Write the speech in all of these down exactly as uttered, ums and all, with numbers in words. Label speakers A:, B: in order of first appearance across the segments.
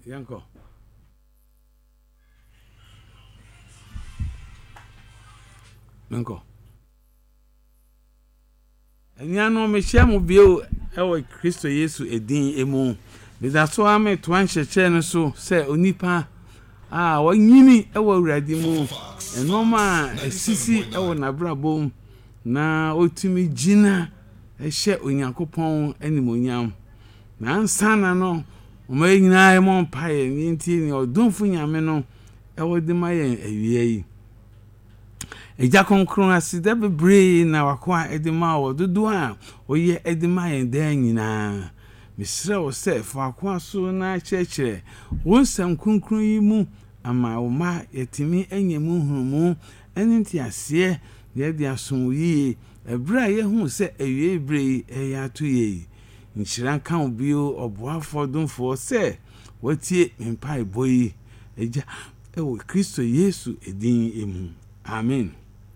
A: Yanko. Yanko. Enyano me hia mo bio ewo Kristo Yesu edin emu. Me da so ame to an hyeche no so se onipa ah wanyini ewo awurade mu. Enoma esisi ewo na brabom na otimi gina ehye onyankopon animonyam. Na ansana no Oma nyina e mon pae ni nti ni odunfu nyame no e wodi mayen awie yi. Eja konkron aside bebre na wakwa edima wododo a oye edima yen dan nyina. Misra wo se fa akwa so na chechire wonsam konkron yi mu ama wo ma yetimi anyemu hurumu eninti ase ye dia asom yi ebra ye hu se awie bre e ya to yi. Nchiran kan obio oboafo donfo se watie mpai boyi eja ewo Kristo Yesu edin emu. Amen.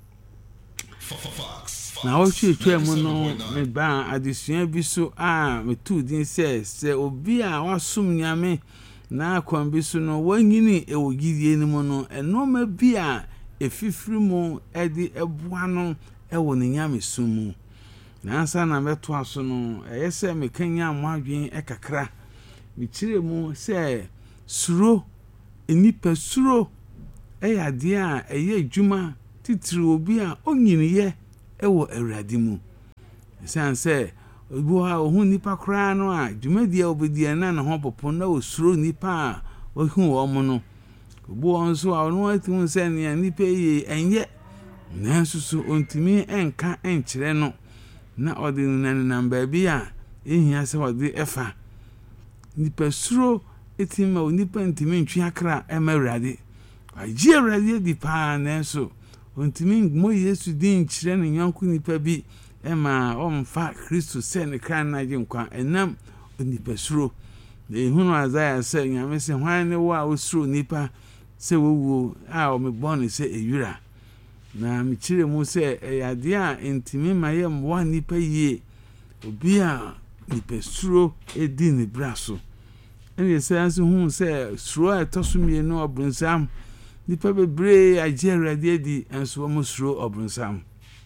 A: Na o chi twa mu no me ba adesua bi so a me tu din se se obi a wasum nyame na akwan bi so no wanyini ewo gidie ni mu no enoma bi a efifiri mu edi eboa no ewo ne nyame sumu. Na ansa na meto aso no eyese me kanya amadwen ekakra me kire mu se suro enipa suro eyade a eye adwuma titiri obi a onyiniye ewo awurade mu san se obo ha ohun nipa kra no a dwumadi a obedi na na ho popo na osuro nipa a ohun wo mu no obo onso a no atun se ne nipa yi enye na susu ontimi enka enkire no na odi nan namba bi a ehia se odi efa nipa suro etima onipa ntimi ntwe akra emarade agie awurade di pa na so ontimi mo Yesu din kire ne nyanku nipa bi ema omfa Kristo se ne kra na ginkwa enam onipa suro de hunu Azaya se nyame se hwan ne wo a osuro nipa se wowo a o me bone se ewura na mi kire mu se eyade a entimi maye mwa nipa yie obi a nipa suro edi ne braso ene se anse hu se suro etosumie no obunsam nipa bebre agye awurade di enso mo suro obunsam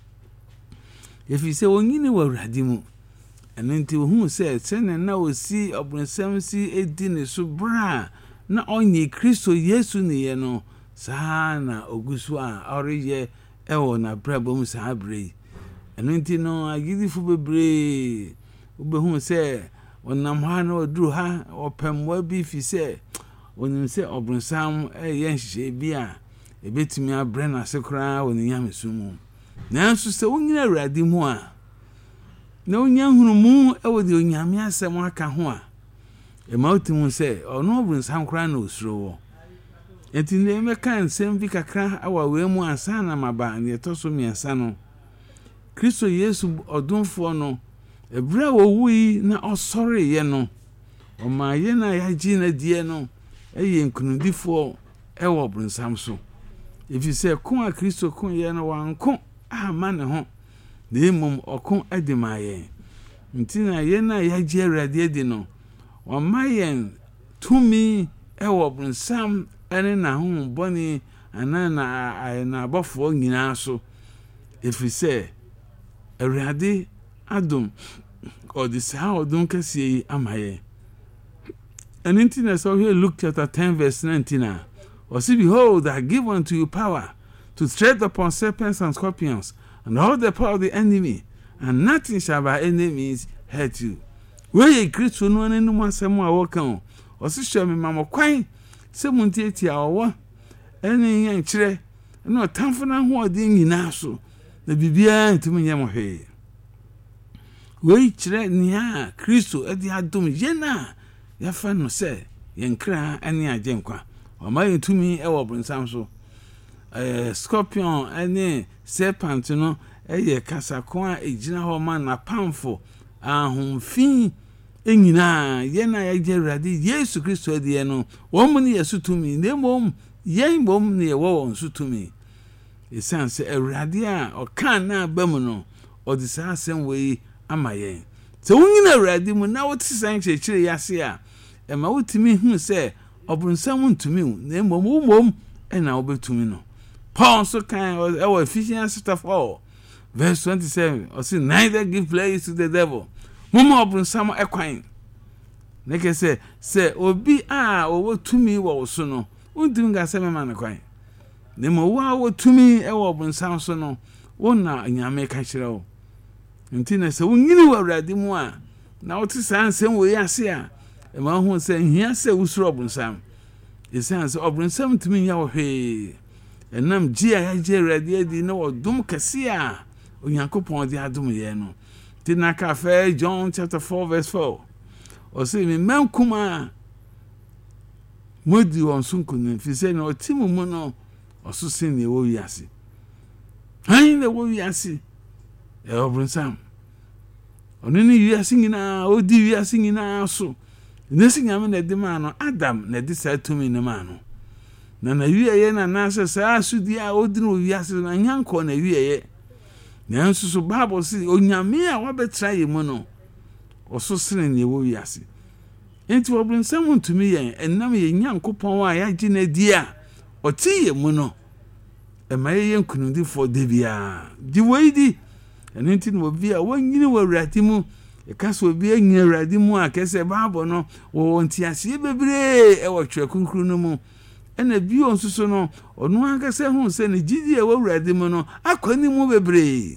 A: efi se wonyini wa awurade mu ene nti hu se sene na osi obunsam si edi ne so bra na onye Kristo Yesu ne ye no sana ogusu a oreye ewo na brabom sa bre enunti no agidifu bebre obehu se onam ha na oduru ha opemwa bi fi se onim se obronsam eye nhye bi a ebetimi abre na sekra oninyam sumu nanso se wonyina awurade mu a na onya hurumu ewo de onyame asem aka ho a e mautim se ono obronsam kra na osuro wo enti ne me kan sem bi kakra awa we mu ansa na maba ne toso miensa no Kristo Yesu odunfo no ebra wo wi na osore ye no o ma ye na ya gi na die no eye nkunudifo ewo brunsam so efi se kon a Kristo kon ye no wanko ama ne ho na emom okon adimaye nti na ye na ya gi awurade di no o ma yen tumi ewo brunsam ene na hu boni anana na abofo nyina so efi se awurade adom odisa odun kase amaye anintina so here Luke chapter ten verse nineteen or see behold I give unto you power to tread upon serpents and scorpions and all the power of the enemy and nothing shall by any means hurt you we Kristo no anu masem a wokan o se hwe me mamokwan se muntieti a wo ene yan kire no tamfo na ho odi nyina so na bibia ntumi nyem hwe we kire ni a Kristo edi adom yena ya fa no se yenkra ane agenkwa o ma yentumi e wo brunsam so eh scorpion ane serpent no eye kasakon a ejina ho ma na pamfo ahomfin enyina yena ya gerade Yesu Kristo edi no wo mu ne Yesu tumi ne mom yen bom ne wo won su tumi esanse awurade a o kan na bamu no o di sa asem we amaye se wonyina awurade mu na wo tsan chechire yase a ema wotimi hu se Obronsam ntumi hu na mmom mmom ena obetumi no. Paul so kan e Ephesians chapter four verse twenty-seven or say neither give place to the devil. Momo obronsam ekwan. Na ke say say obi a owo tumi wo so no untim ga se mema na kwan. Na mo wa wo tumi e wo obronsam so no wona nyame ka kire wo. Nti na se wonyini wo awrade mu a na wo ti san sem wo yase a e ma hu se hia se usuro obronsam. Esan se obronsam tumi nya wo hwe. Enam ji a ya je awrade adi na wo dum kase a onyankopon di adum ye no. Ti na ka fe John chapter four verse four. O se mi mankuma modi won sunkunu fi se na otimu mu no oso se ne wo wiase. Han ne wo wiase e obronsam. Oni ni wiase nyina odi wiase nyina so. Nesi nyame na de ma no Adam na de sa tumi ne ma no. Na na wieye na na se sa asudi a odi no wiase na nyanko na wieye. Na nso so Bible si onyame a wabetra ye mu no oso sene ne wo wiase. Enti obronsam ntumi yen enam ye nyankopon a ya gi na di a oti ye mu no e ma ye nkunudi for de bia di weidi enti no bi a wanyini wo awrade mu e ka so bi anyi awrade mu a kese Bible no wo nti ase bebre e wo twa kunkuru no mu ena bi onso so no ono aka se hu se ne gidi e wo awrade mu no akwani mu bebre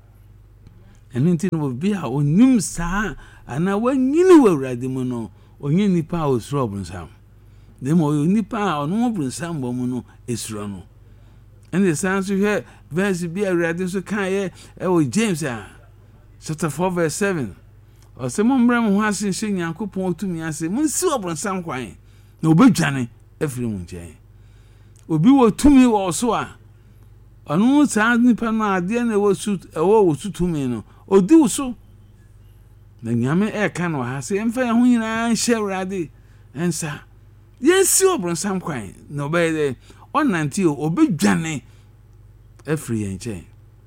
A: enti no bi a onim saa ana wanyini wo awrade mu no onye nipa osuro obronsam demo nipa ono obronsam bo mu no esuro no ene sans he verse bi awrade so kan ye e o James a chapter four verse seven o se mo mbrem ho ase hye nyankopon otumi ase mo nsi obronsam kwan na obedwane afiri mu nchen obi wo tumi wo so a ono saa nipa no ade na wo su e wo wo tumi no odi wo so na nyame e ka no ha se emfa ho nyina hye awrade ensa yensi obronsam kwan no be de onanti obedwane afiri yenche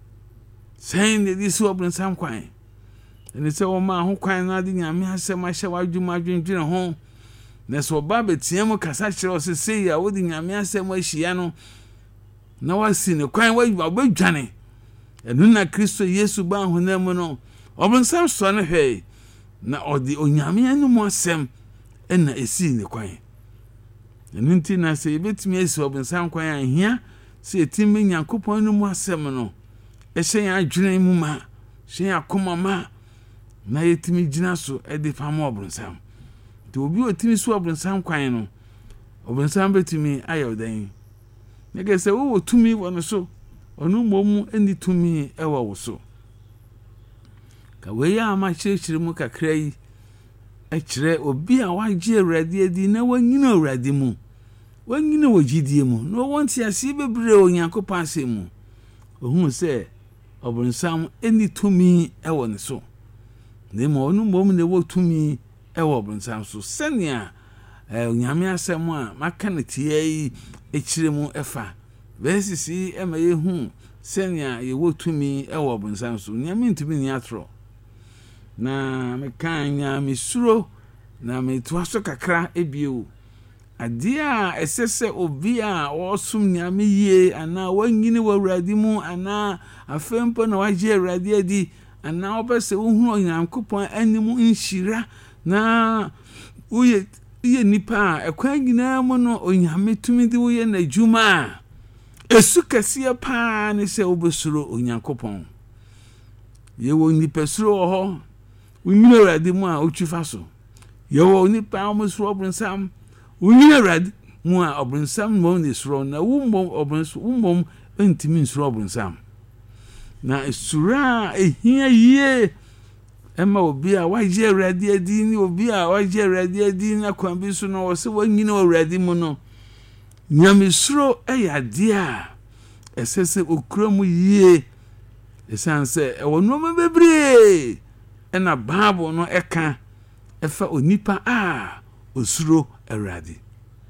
A: sen de disi obronsam kwan ene se o ma ho kwan na de nyame asem ahye wadwuma adwendwene ho na so ba betiam kasa kire o se sei ya wo de nyame asem ahia no na wasi ne kwan wabedwane enu na Kristo Yesu ba honam no obronsam so ne hwe na odi onyame anu mo asem ena esi ne kwan enu nti na se ebetimi esi obronsam kwan ahia se etimi nyankopon anu mo asem no e hyen adwene mu ma hyen akoma ma na yetimi gina so e de fam obronsam to obi otimi so obronsam kwan no obronsam betimi ayodan nege se wo tumi wono so onu mom eni tumi e wo so ka we ya ma chirechire mu kakra yi e kire obi a wagye awrade adi na wanyina awrade mu wanyina wogidie mu no wonti ase bebre onyankopon ase mu ohun se obronsam eni tumi e wo ne so ne mo onu mom ne wo tumi e wo obronsam so senia eh onyame asem a maka ne tie yi e kire mu efa verse si e ma ye hu senia ye wo tumi e wo obronsam so nyame ntumi ni atro na me kan nyame suro na me tuaso kakra ebio ade a esese obi a osum nyame yie ana wanyini wawrade mu ana afempo na wagye awrade adi ana obese ohunu onyankopon animu nhira na uye iye nipa ekwan nyina mu no onyame tumi di uye na juma esu kase pa ne se obesuro onyankopon ye wo nipa suro ho unyina awrade mu a otwifa so ye wo nipa omsuro obronsam unyina awrade mu a obronsam mo ne suro na wummom obronsam wummom ntimi suro obronsam na esura ehia yie ema obi a wagye awrade adi ni obi a wagye awrade adi na kwan bi so no wo se wanyina awrade mu no nyame suro eyade a esese okuramu yie esanse e wono ma bebre ena Bible no eka efa onipa a osuro awrade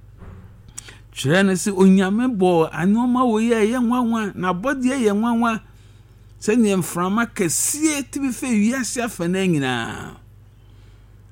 A: kire ne se onyame bo anoma wo ye ye nwanwa na bode ye nwanwa se ne mframa kasie tibi fe wiase afa na nyina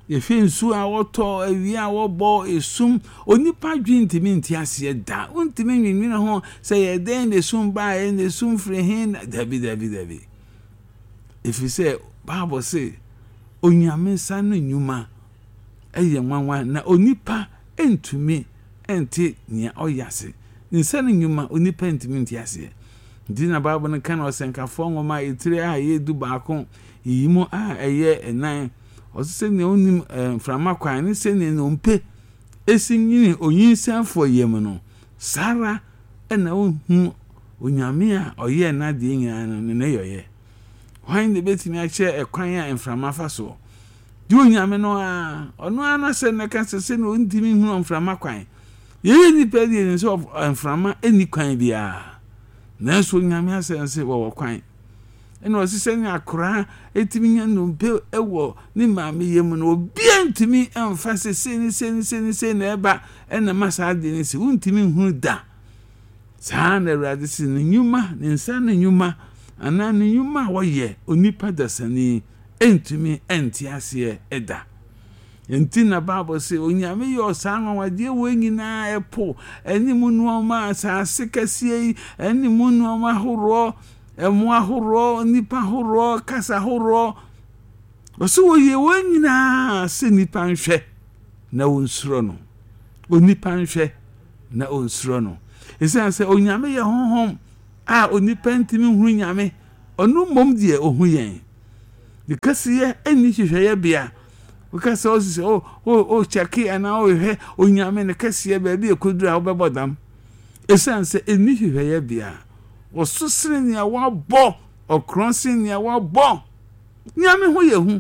A: ye fi nsu a woto awie a wobo esum onipa dwintimi ntiase da untimi nwinwina ho se ye den de sum ba ye de sum free hin dabi dabi dabi if you say Bible say onyame sa no nyuma eye nwanwa na onipa entumi enti nia oyase nsa no nyuma onipa entimi ntiase dina Bible no kan osenkafo ngoma etire a ye du baako yimo a eye enan osese ne onim mframa kwan ne se ne nompe esinyini onyinsanfo yem no sara ena ohu onyame a oye na de nyina no ne yoye hwan de betimi a che ekwan a mframa fa so di onyame no a ono ana se ne ka se ne ontimi hu mframa kwan ye ni pedi ne so mframa eni kwan bia na so onyame asense wo kwan eno osise ni akora etimi nya nompe ewo ni maame yem no obi antimi emfa sese ni se ni se ni se na eba ena masa de ni se untimi hu da saa na Awurade si ni nyuma ni nsa ni nyuma ana ni nyuma woye onipa dasani entimi entiase eda enti na Bible say onyame yo saa nwanwade wo nyina epo eni mu nuoma asase kasie eni mu nuoma horo emu ahoro nipa horo kasa horo oso wo ye wo nyina se nipa nhwe na wonsuro no onipa nhwe na onsuro no ese se onyame ye honhom a onipa ntimi huru nyame onu mom die ohu yen de kasiye eni hwehwe bia ukasa osise o o cheki ana o hwe onyame ne kasiye ba bi ekodura obebodam ese se eni hwehwe bia osusire ni awa bo okronsi ni awa bo nyame ho ye hu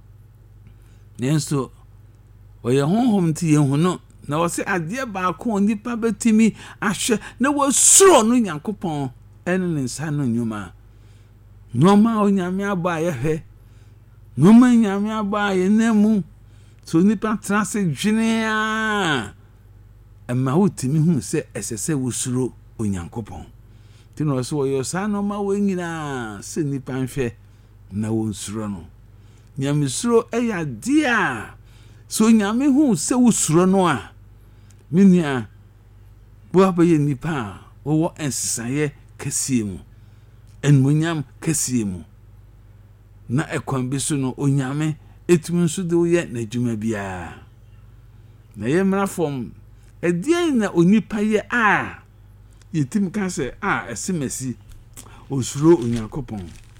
A: nenso oye honhom ti ye hu no na wo se ade ba ko onipa betimi ahwe na wo suro no Nyankopon ene ne nsa no nyuma noma onyame aba ye hwe noma nyame aba ye nemu so nipa transe dwene a ema utimi hu se esese wo suro Onyankopon tino so yo sa no ma wenyina se nipa nhwe na wonsuro no nyame suro eya dia so nyame hu se wosuro no a minia bo abaye nipa wo ensisaye kasie mu enmunyam kasie mu na ekwan bi so no onyame etumi nso de wo ye na djuma bia na ye mra fom edien na onipa ye a yetim ka se a esemesi osuro Onyankopon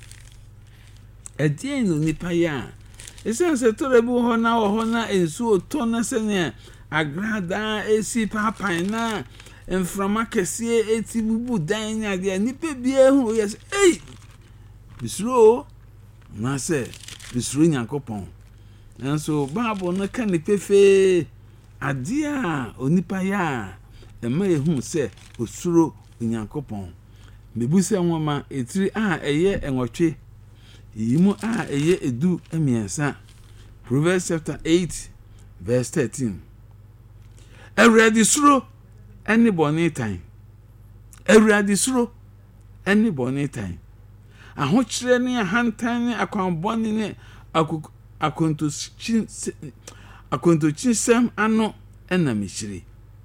A: edien no nipa ya esen se torebu ho na wo ho na ensu oto na se ne agrada esi papan na enframa kesie eti bubu dan nya de nipa bia hu yes ei bisuro na se bisuro Nyankopon enso Bible no ka ni pefe adia onipa ya ema ehu se osuro Onyankopon mebuse nwoma etiri a eye enwotwe yimu a eye edu emiensa Proverbs chapter eight verse thirteen Awurade suro eni boni tan Awurade suro eni boni tan ahokyere ne ahantan ne akwanboni ne akonto chin akonto chinsem ano ena mihiri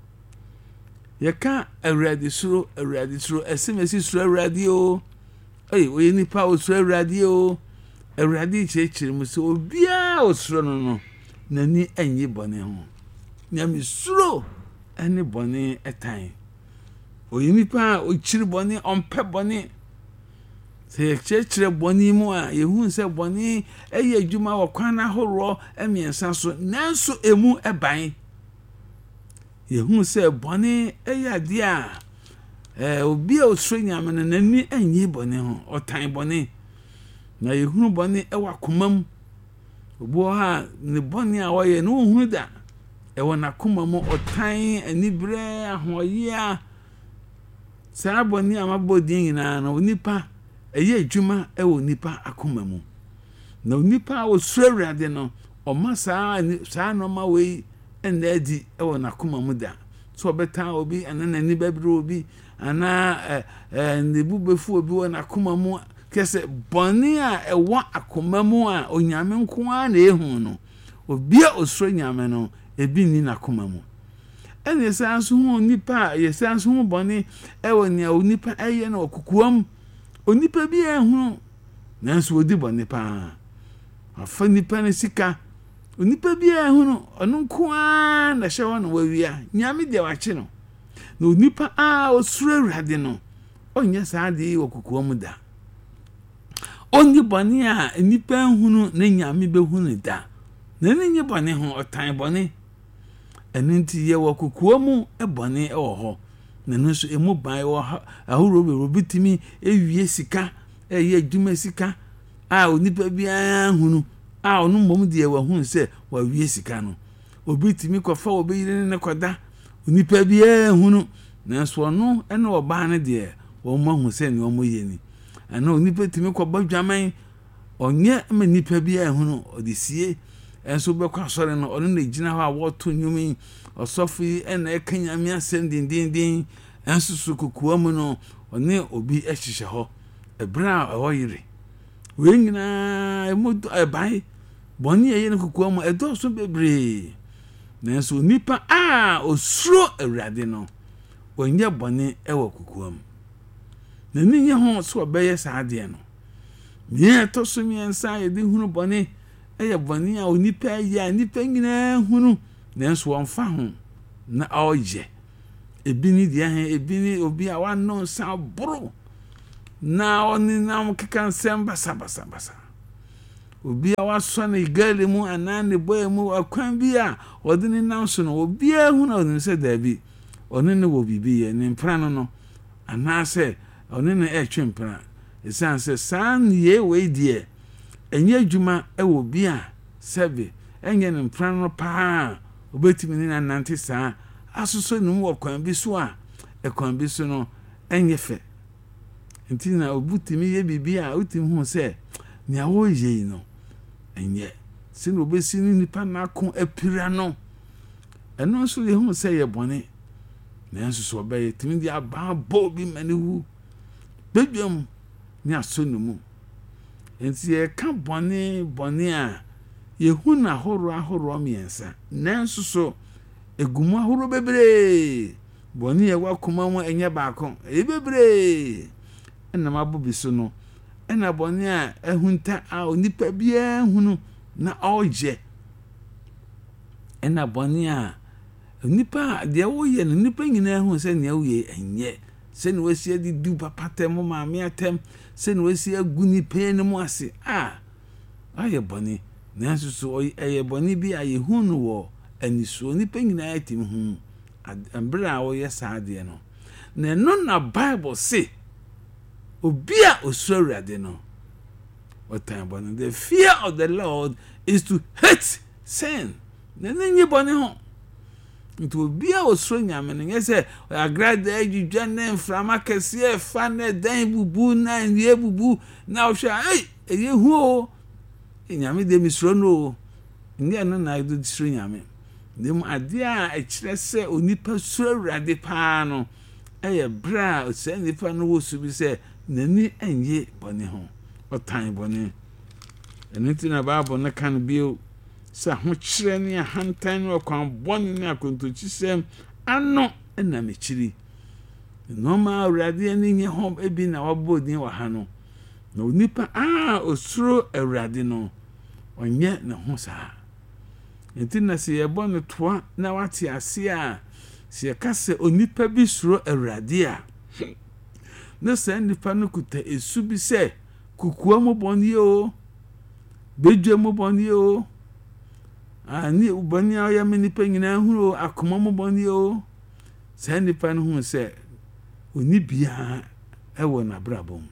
A: yeka Awurade suro Awurade suro esemesi suro Awurade o ei we nipa o suro Awurade o Awurade chechire mu so obia o suro no no nani enyi bone ho nyame suro ene bone etan o nipa o chiri bone ompe bone se chechire bone mu a yehu se bone eye adwuma wo kwana horo emiensa so nanso emu eban yehu se bone eye dia eh obi o suro nyame nani enyi bone ho otan bone na yehu bone ewa komam obo ha ne bone a wo ye no hu da ewa na komam otan anibre ahoye a sa bone amabodin nyina na onipa eye adwuma ewo nipa akomamu na onipa wo suro Awurade no o masa sa no ma we enda di ewo na komamu da so beta obi anana ni babiro obi ana eh ne bubefu obi wo na komamu kese bone a ewa akomamu a onyame nko a na ehu no obia osuro nyame no ebi ni nakoma mu ene sanso hu nipa ye sanso hu bone ewo ne onipa eye na okukuam onipa bi ehunu nanso odi bone pa afa nipa ne sika onipa bi ehunu onu nkoa na hye wona wawia nyame de wache no na onipa a osuro Awurade no onye saade okukuam da oni bone a nipa ehunu na nyame behunu da na nenye bone ho otan bone enunti ye wakukuamu ebone ewo ho na nso emu ban wo ahuro be robitimi ewie sika eye adwuma sika a onipa bia hunu a onu mom de wa hunu se wa wie sika no obitimi kofa obeyire ne koda onipa bia hunu na nso ono ene oba ne de wo mo hu se ne omo yeni ana onipa timi koba dwaman onye me nipa bia hunu odisie enso be kwa sore no ono na gina ho a woto nyumi osofi ena ekanyame asem dindindin enso sukukuamu no one obi ehihye ho ebra owoyire we nyina emudu ebai boni eye ne kukuamu edoso bebre nanso nipa a osuro Awurade no onye boni ewo kukuamu na ninye ho so obeye saade no me to so mi ensa ye di hunu boni eye boni a onipa ya nipa nyina hunu nanso wonfa ho na oje ebini dia he ebini obi a wano sa boro na oni na mkeka semba saba saba saba obi a waso na igale mu anane boy mu akwan bi a odini na so no obi ahu na odini se dabi oni ne wo bibi ye ne mpra no no anase oni ne etwe mpra esan se san ye we die enye adwuma e wo bi a sebe enye ne mpra no pa obetimi ni na nante saa asuso num wo kwan bi so a ekwan bi so no enye fe ntina obutimi ye bibi a utim hu se nya wo ye no enye sin obesi ni nipa na ko apira no eno so ye hu se ye bone na enso so be timi dia ba bo bi manihu bedwam ni aso numu enti ye ka bone bone a ye hu na horo ahoro miensa na enso so egumu ahoro bebre bone ye wakoma mu enye baako e bebre ena mabobi so no ena bone a ehunta a onipa bia hunu na oje ena bone a onipa de wo ye no nipa nyina hu se ne wo ye enye se ne wasi adi du papatem ma me atem se ne wasi agu ni pe ne mu ase a aye bone na so aye bone bi aye hunu wo aniso nipa nyina atim hu ambra wo ye saade no na no na Bible say obia osuro Awurade no otan bone. The fear of the Lord is to hate sin. Na nenye bone ho nto obia osuro nyame no yese agrada ajudwa na mframa kese e fa na dan bubu na nie bubu na o hwa ei eye hu o nyame de misuro no nie no na do disuro nyame dem ade a ekire se onipa suro Awurade pa no eye bra o se nipa no wo su bi se nani enye bone ho otan bone eniti na Bible na kan bio sa ho kire ne ahantan no kwan bone ne akontochi sem ano na mechiri no ma Awurade ani nye ho ebi na wabodin wa ha no na onipa a osuro Awurade no onye ne ho sa enti na se ye bone toa na wate ase a se kase onipa bi suro Awurade a na se nipa no kuta esu bi se kukua mo bone o bedwa mo bone o ani ubani a ya nipa nyina huru akoma mo bone o se nipa no hu se oni bia ewo na brabom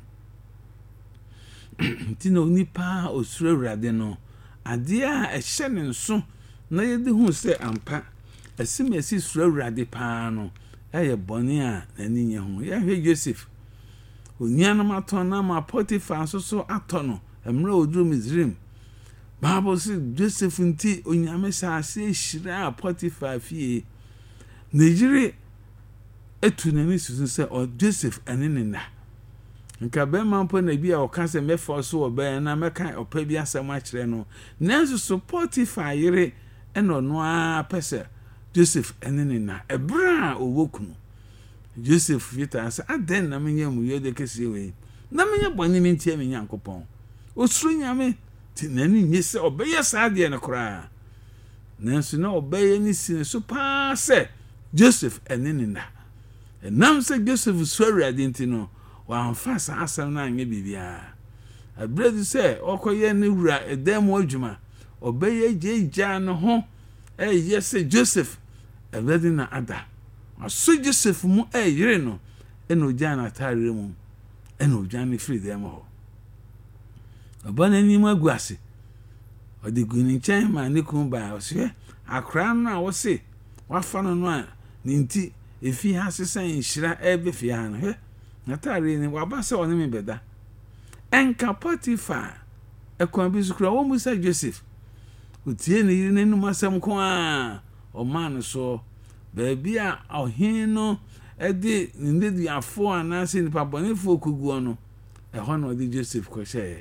A: ntino nipa osuro Awurade no ade a ehye ne nso na yedi hu se ampa asimesi suro Awurade pa no eye bone a nani nye ho ya hwe Joseph onianam aton na ma Potiphar so so atono emra odru Misrim Bible says Joseph nti onyame saase hira Potiphar fie Nigeria etu nani susu se o Joseph anene na nka be man po na bi a o ka se me forso oba na meka opa bi asem a kire no nanso Potiphar yire eno no a pese Joseph enene na ebra owokunu Joseph vita asa aden na menye mu yede kesi we na menye boni mi ntia me Nyankopon osuru nyame ti nani nyese obeye saade ne kora nanso na obeye ni sine so pa se Joseph enene na enam se Joseph swari adenti no wa anfasa asam na anye bibia abredi se okoye ne wura edem adwuma obeye jeja no ho eh yes Joseph abredi na ada aso Joseph mu eh yire no eno jana tare mu eno jana free dem ho abana ni maguase odiguni nchen ma ne kun ba ose akra no a wo se wafa no no a ninti efi ha sesan nhira ebe fi ha no he natare ni waba se oni me beda enka Potiphar ekwan bi sukura wo musa Joseph utie ni yiri nenu masam ko a o man so baby a ohin no edi ndedi afo anase ni pabonefo kuguo no eho no di Joseph ko she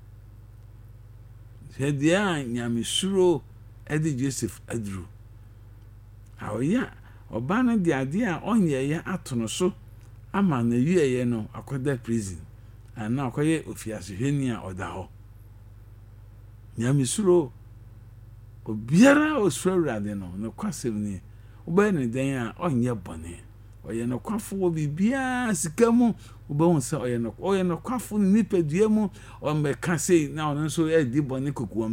A: hedia nyamesuro edi Joseph adru awoya obana di ade a onye ya atono so ama na yiye no akoda prison ana akoye ofiase hwani a odaho nyamesuro obiara oswawrade no no kwasem ni oba ne den a onye bone oye no kwafo bibia sikamu oba wonsa oye no oye no kwafo ni nipadua mu o meka sei na ono so e di bone kokuam